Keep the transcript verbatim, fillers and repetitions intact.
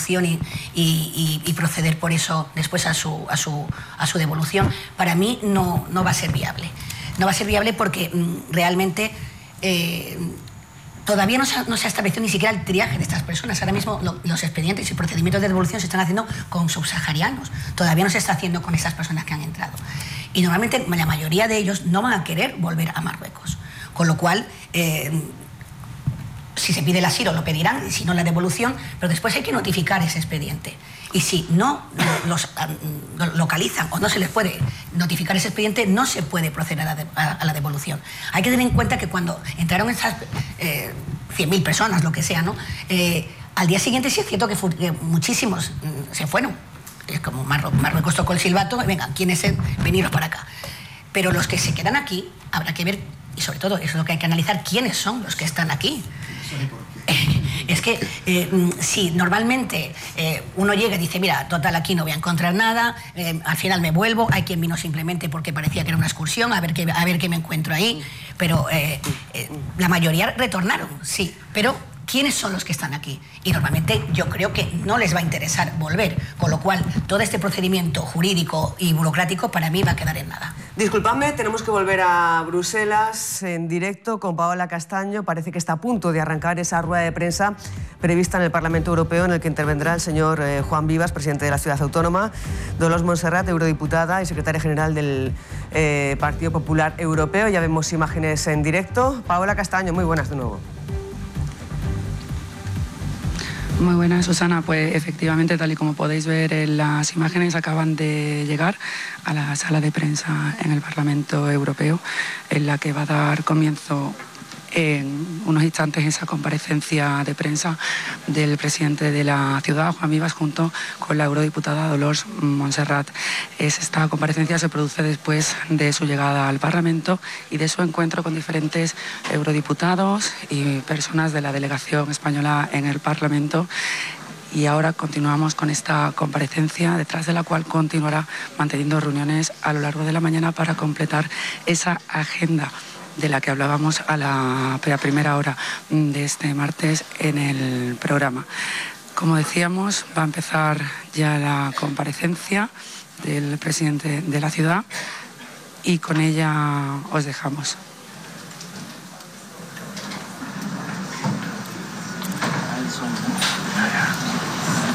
devolución y, y, y proceder por eso después a su, a su, a su devolución, para mí no, no va a ser viable. No va a ser viable porque mmm, realmente eh, todavía no se, ha, no se ha establecido ni siquiera el triaje de estas personas. Ahora mismo lo, los expedientes y procedimientos de devolución se están haciendo con subsaharianos. Todavía no se está haciendo con esas personas que han entrado. Y normalmente la mayoría de ellos no van a querer volver a Marruecos. Con lo cual, eh, si se pide el asilo lo pedirán, y si no la devolución, pero después hay que notificar ese expediente. Y si no los localizan o no se les puede notificar ese expediente, no se puede proceder a la, de, a, a la devolución. Hay que tener en cuenta que cuando entraron esas eh, cien mil personas, lo que sea, ¿no? Eh, al día siguiente sí es cierto que, que muchísimos mm, se fueron. Es como Marru Marruecos tocó el silbato, venga, ¿quiénes es? Veniros para acá. Pero los que se quedan aquí, habrá que ver, y sobre todo, eso es lo que hay que analizar, quiénes son los que están aquí. Es que eh, si normalmente eh, uno llega y dice, mira, total, aquí no voy a encontrar nada, eh, al final me vuelvo, hay quien vino simplemente porque parecía que era una excursión, a ver qué, a ver qué me encuentro ahí, pero eh, eh, la mayoría retornaron, sí, pero ¿quiénes son los que están aquí? Y normalmente yo creo que no les va a interesar volver, con lo cual todo este procedimiento jurídico y burocrático para mí va a quedar en nada. Disculpadme, tenemos que volver a Bruselas en directo con Paola Castaño. Parece que está a punto de arrancar esa rueda de prensa prevista en el Parlamento Europeo, en el que intervendrá el señor eh, Juan Vivas, presidente de la Ciudad Autónoma, Dolors Montserrat, eurodiputada y secretaria general del eh, Partido Popular Europeo. Ya vemos imágenes en directo. Paola Castaño, muy buenas de nuevo. Muy buenas, Susana. Pues efectivamente, tal y como podéis ver en las imágenes, acaban de llegar a la sala de prensa en el Parlamento Europeo, en la que va a dar comienzo en unos instantes esa comparecencia de prensa del presidente de la ciudad, Juan Vivas, junto con la eurodiputada Dolors Montserrat. Esta comparecencia se produce después de su llegada al Parlamento y de su encuentro con diferentes eurodiputados y personas de la delegación española en el Parlamento. Y ahora continuamos con esta comparecencia, detrás de la cual continuará manteniendo reuniones a lo largo de la mañana para completar esa agenda de la que hablábamos a la primera hora de este martes en el programa. Como decíamos, va a empezar ya la comparecencia del presidente de la ciudad y con ella os dejamos.